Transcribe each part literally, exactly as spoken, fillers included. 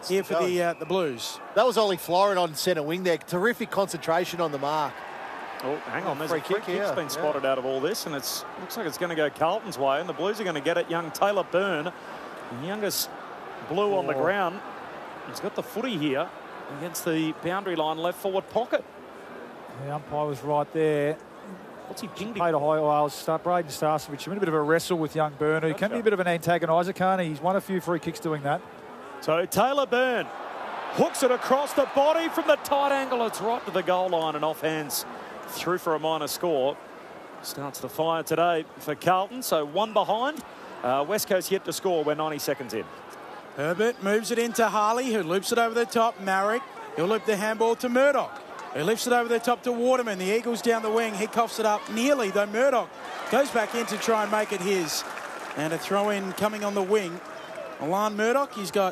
here for the uh, the Blues. That was Ollie Florin on centre wing there. Terrific concentration on the mark. Oh, hang on, there's free a free kick kick's here. been spotted yeah. out of all this, and it's looks like it's going to go Carlton's way, and the Blues are going to get it. Young Taylor Byrne, the youngest Blue oh. on the ground. He's got the footy here against the boundary line left forward pocket. The umpire was right there. What's he pinged? Played a high well. Start Braden Starcevich in a bit of a wrestle with young Byrne, who can be a bit of an antagoniser, can't he? He's won a few free kicks doing that. So Taylor Byrne hooks it across the body from the tight angle. It's right to the goal line and off hands through for a minor score. Starts the fire today for Carlton. So one behind. Uh, West Coast yet to score. We're ninety seconds in. Herbert moves it into Harley, who loops it over the top. Marek, he'll loop the handball to Murdoch, who lifts it over the top to Waterman. The Eagles down the wing. He coughs it up nearly, though Murdoch goes back in to try and make it his. And a throw in coming on the wing. Milan Murdoch, he's got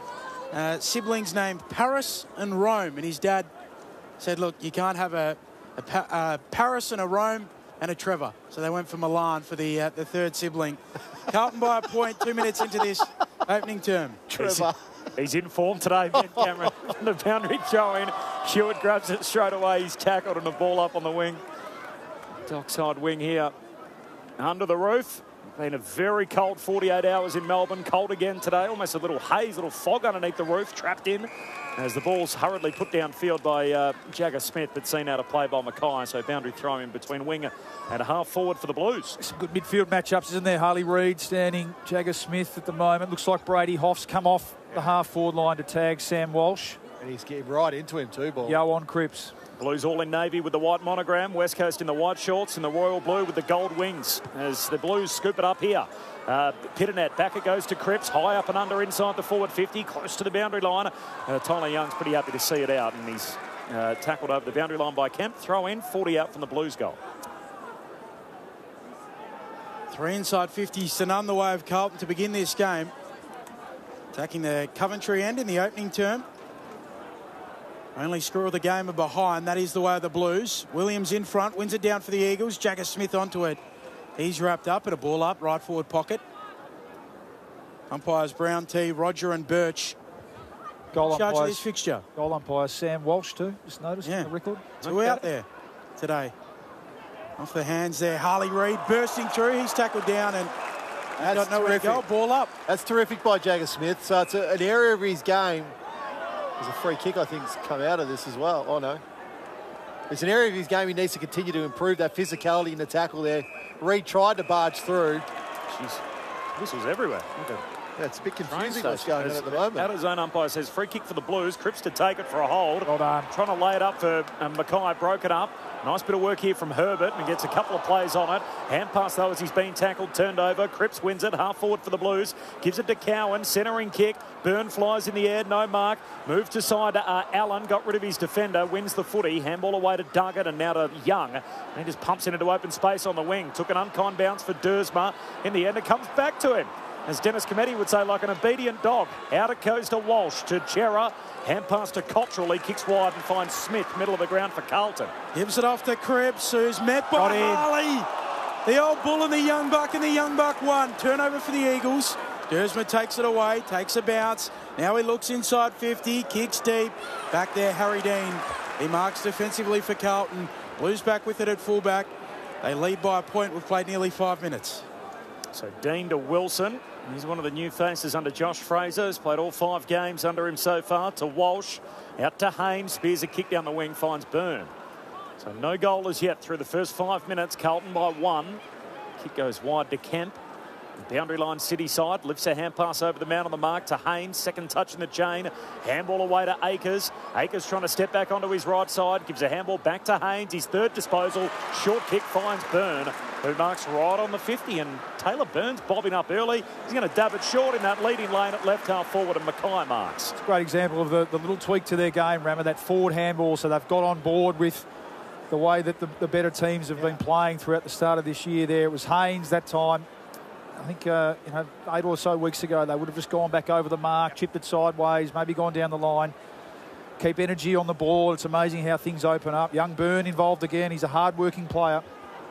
uh, siblings named Paris and Rome, and his dad said, look, you can't have a, a pa uh, Paris and a Rome and a Trevor. So they went for Milan for the uh, the third sibling. Carlton by a point, two minutes into this opening term. Trevor. He's in form today, Ben Cameron. The boundary throw in. Hewitt grabs it straight away. He's tackled and the ball up on the wing. Dockside wing here. Under the roof. Been a very cold forty-eight hours in Melbourne. Cold again today. Almost a little haze, little fog underneath the roof. Trapped in as the ball's hurriedly put downfield by uh, Jagger Smith, but seen out of play by Mackay. So boundary throw in between winger and a half forward for the Blues. Some good midfield matchups, isn't there? Harley Reid standing Jagger Smith at the moment. Looks like Brady Hoff's come off the half forward line to tag Sam Walsh. And he's getting right into him too, Ball. Yoan Cripps. Blues all in navy with the white monogram. West Coast in the white shorts and the royal blue with the gold wings as the Blues scoop it up here. Uh, Pitternet, back it goes to Cripps, high up and under inside the forward fifty, close to the boundary line. Uh, Tyler Young's pretty happy to see it out, and he's uh, tackled over the boundary line by Kemp. Throw in, forty out from the Blues goal. Three inside fifties to none the way of Carlton to begin this game. Attacking the Coventry end in the opening term. Only screw of the game are behind. That is the way of the Blues. Williams in front, wins it down for the Eagles. Jagger Smith onto it. He's wrapped up at a ball up, right forward pocket. Umpires Brown, T, Roger and Birch. Goal Charge of umpires, this fixture. Goal umpire Sam Walsh too. Just noticed yeah. on the record. Two out there today. Off the hands there. Harley Reid bursting through. He's tackled down and That's got nowhere terrific. to go. Ball up. That's terrific by Jagger Smith. So it's a, an area of his game. There's a free kick, I think, has come out of this as well. Oh, no. It's an area of his game he needs to continue to improve that physicality in the tackle there. Reid tried to barge through. Jeez, this was everywhere. Okay. Yeah, it's a bit confusing what's going on at the moment. Out of zone umpire says free kick for the Blues. Cripps to take it for a hold. Well done. Trying to lay it up for um, Mackay. Broke it up. Nice bit of work here from Herbert and gets a couple of plays on it. Hand pass though as he's been tackled, turned over. Cripps wins it, half forward for the Blues. Gives it to Cowan, centering kick. Byrne flies in the air, no mark. Move to side to uh, Allen, got rid of his defender, wins the footy. Handball away to Duggett and now to Young. And he just pumps it into open space on the wing. Took an unkind bounce for Dersma. In the end, it comes back to him. As Dennis Cometti would say, like an obedient dog. Out it goes to Walsh, to Chera. Hand pass to Cottrell. He kicks wide and finds Smith, middle of the ground for Carlton. Gives it off to Cripps, who's met by Harley. The old bull and the young buck, and the young buck won. Turnover for the Eagles. Dersma takes it away, takes a bounce. Now he looks inside fifty, kicks deep. Back there, Harry Dean. He marks defensively for Carlton. Blues back with it at fullback. They lead by a point. We've played nearly five minutes. So Dean to Wilson. He's one of the new faces under Josh Fraser. He's played all five games under him so far. To Walsh. Out to Haynes. Spears a kick down the wing. Finds Byrne. So no goal as yet through the first five minutes. Carlton by one. Kick goes wide to Kemp. Boundary line City side. Lifts a hand pass over the man on the mark to Haynes. Second touch in the chain. Handball away to Akers. Akers trying to step back onto his right side. Gives a handball back to Haynes. His third disposal. Short kick finds Byrne, who marks right on the fifty. And Taylor Byrne's bobbing up early. He's going to dab it short in that leading lane at left half forward, and Mackay marks. It's a great example of the, the little tweak to their game, Rammer, that forward handball. So they've got on board with the way that the, the better teams have yeah. been playing throughout the start of this year there. It was Haynes that time. I think, uh, you know, eight or so weeks ago, they would have just gone back over the mark, chipped it sideways, maybe gone down the line. Keep energy on the ball. It's amazing how things open up. Young Byrne involved again. He's a hard-working player.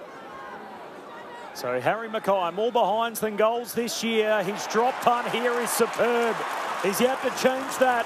So Harry Mackay, more behinds than goals this year. His drop punt here is superb. He's yet to change that.